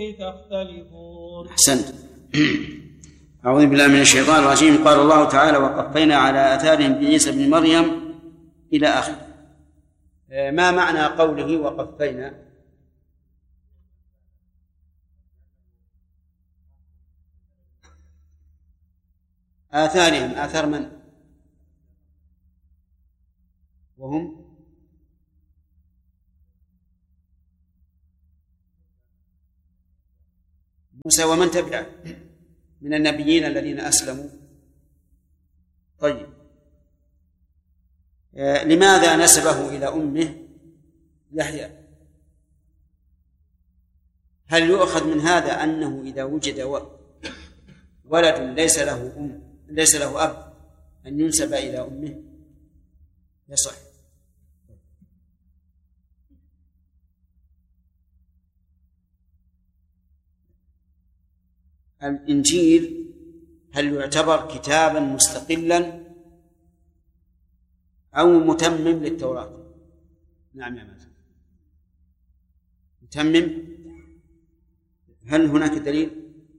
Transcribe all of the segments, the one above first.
تختلفون. أحسنت. أعوذ بالله من الشيطان الرجيم. قال الله تعالى: وقفينا على آثارهم بعيسى بن مريم إلى آخره. ما معنى قوله وقفينا؟ آثارهم، آثار من؟ وهم موسى ومن تبعه من النبيين الذين أسلموا. طيب، لماذا نسبه إلى أمه يحيى؟ هل يؤخذ من هذا أنه إذا وجد ولد ليس له أب أن ينسب إلى أمه؟ يصح. الإنجيل هل يعتبر كتابا مستقلا أو متمم للتوراة؟ نعم يا مازن، متمم. هل هناك دليل؟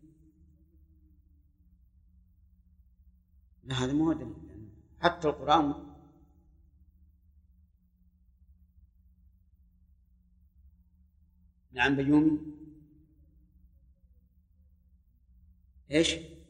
لا، هذا مو دليل، حتى القرآن. نعم بيومي. ايش؟